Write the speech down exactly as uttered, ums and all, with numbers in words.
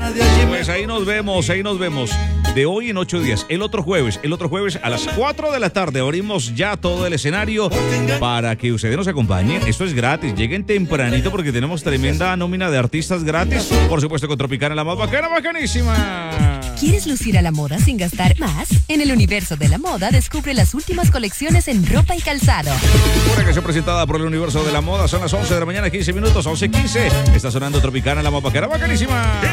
Pues ahí nos vemos, ahí nos vemos. De hoy en ocho días. El otro jueves, el otro jueves a las cuatro de la tarde abrimos ya todo el escenario para que ustedes nos acompañen. Esto es gratis. Lleguen tempranito porque tenemos tremenda nómina de artistas gratis. Por supuesto con Tropicana, la más bacana, bacanísima. ¿Quieres lucir a la moda sin gastar más? En el universo de la moda descubre las últimas colecciones en ropa y calzado. Una canción presentada por el universo de la moda. Son las once de la mañana, quince minutos, once quince. Está sonando Tropicana, la más bacana, bacanísima.